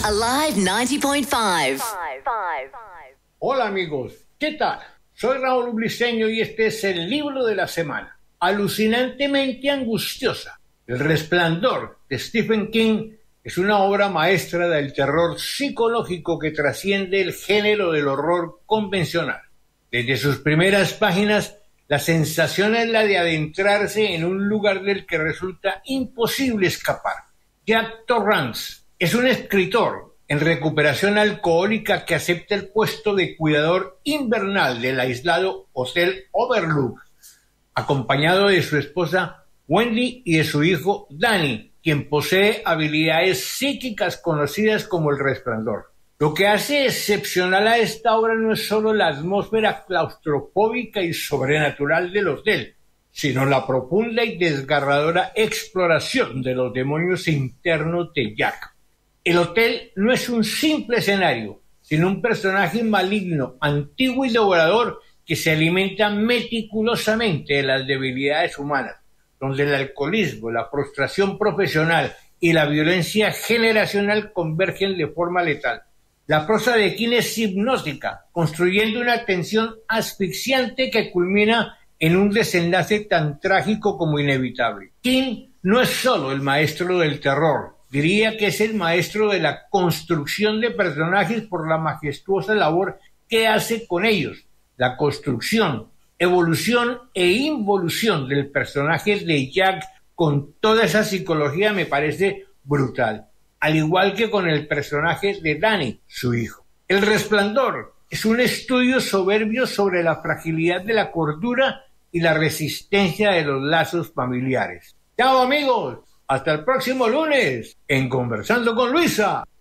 Alive 90.5. Hola amigos, ¿qué tal? Soy Raúl Briceño y este es el libro de la semana. Alucinantemente angustiosa. El Resplandor de Stephen King es una obra maestra del terror psicológico que trasciende el género del horror convencional. Desde sus primeras páginas, la sensación es la de adentrarse en un lugar del que resulta imposible escapar. Jack Torrance es un escritor en recuperación alcohólica que acepta el puesto de cuidador invernal del aislado Hotel Overlook, acompañado de su esposa Wendy y de su hijo Danny, quien posee habilidades psíquicas conocidas como el Resplandor. Lo que hace excepcional a esta obra no es solo la atmósfera claustrofóbica y sobrenatural del hotel, sino la profunda y desgarradora exploración de los demonios internos de Jack. El hotel no es un simple escenario, sino un personaje maligno, antiguo y devorador que se alimenta meticulosamente de las debilidades humanas, donde el alcoholismo, la frustración profesional y la violencia generacional convergen de forma letal. La prosa de King es hipnótica, construyendo una tensión asfixiante que culmina en un desenlace tan trágico como inevitable. King no es solo el maestro del terror, diría que es el maestro de la construcción de personajes por la majestuosa labor que hace con ellos. La construcción, evolución e involución del personaje de Jack con toda esa psicología me parece brutal, al igual que con el personaje de Danny, su hijo. El Resplandor es un estudio soberbio sobre la fragilidad de la cordura y la resistencia de los lazos familiares. ¡Chao amigos! Hasta el próximo lunes en Conversando con Luisa.